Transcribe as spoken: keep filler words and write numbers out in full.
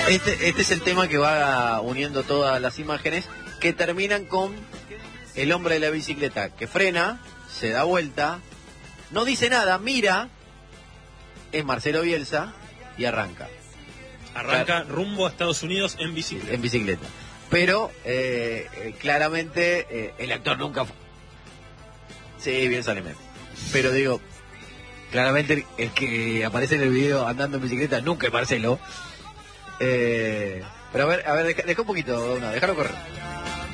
Este, este es el tema que va uniendo todas las imágenes que terminan con el hombre de la bicicleta que frena, se da vuelta, no dice nada, mira, es Marcelo Bielsa y arranca. Arranca Claro. rumbo a Estados Unidos en bicicleta. En bicicleta. Pero eh, eh, claramente eh, el actor nunca fue. Sí, Bielsa le mete. Pero digo, claramente el que aparece en el video andando en bicicleta nunca es Marcelo. Eh, pero a ver, a ver, deja, deja un poquito, no, déjalo correr.